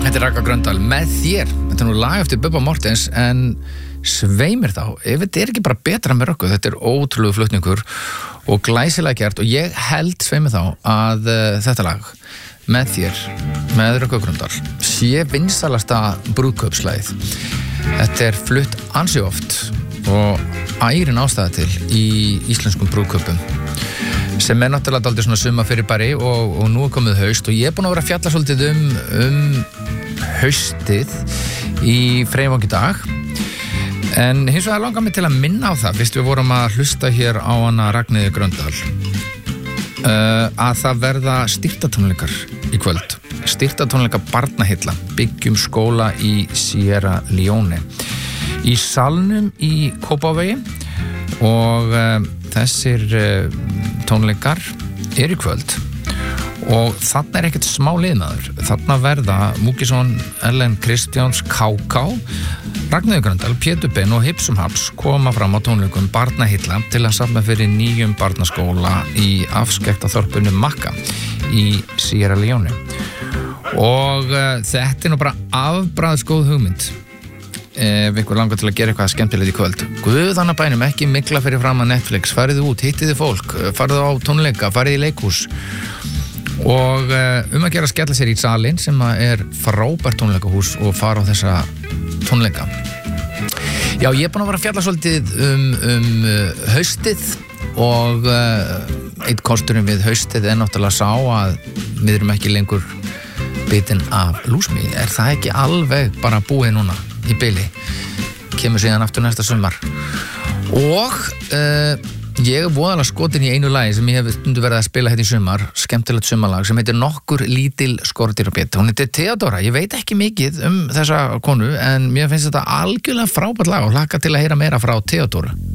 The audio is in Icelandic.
Þetta Ragga Gröndal með þér. Þetta lag eftir Bubba Morthens, en sveimir þá, ef þetta ekki bara betra með Röggu, þetta ótrúlegu flutningur og glæsilega gert, og ég held sveimir þá að þetta lag með þér, með Röggu Gröndal, sé vinsælasta brúðkaupslagið. Þetta flutt ansi oft og ærin ástæða til í íslenskum brúðkaupum, sem náttúrulega dálítið svona sumarfyrirbæri og nú komið haust, og ég búin að vera að fjalla svolítið um haustið í Freyvangi dag, en hins vegar langar mig til að minna á það, fyrst við vorum að hlusta hér á hana Ragnheiði Gröndal, að það verða styrktartónleikar í kvöld, styrktartónleika Barnahilla, byggjum skóla í Sierra Leone, í salnum í Kópavogi, og þessir tónleikar í kvöld, og þarna ekkert smá liðmaður. Þarna verða Múkisson, Ellen Kristjáns, Káká, Ragnheiður Gröndal, Pétur Ben og Hipsum Haps koma fram á tónleikum Barnahilla til að safna fyrir nýjum barnaskóla í afskekkta þorpinu Makka í Sierra Leone, og þetta nú bara afbragðsgóð hugmynd ef ykkur langar til að gera eitthvað skemmtilegt í kvöld. Guðanna bænum, ekki mygla fyrir fram að Netflix, farið út, hittið fólk, farið á tónleika, farið í leikhús, og að gera að skella sér í salinn sem frábært tónleikahús, og fara á þessa tónleika. Já, ég búin að vera að fjalla svolítið um haustið, og eitt kosturinn við haustið náttúrulega sá að við erum ekki lengur bitin af lúsmi. Það ekki alveg bara búið núna í bili, kemur síðan aftur næsta sumar, og ég voðalega skotin í einu lagi sem ég hef stundu verið að spila hérna í sumar, skemmtilegt sumarlag sem heitir Nokkur lítil skordýrabit. Hún heitir Theodora. Ég veit ekki mikið um þessa konu, en mér finnst þetta algjörlega frábært lag og hlakka til að heyra meira frá Theodora.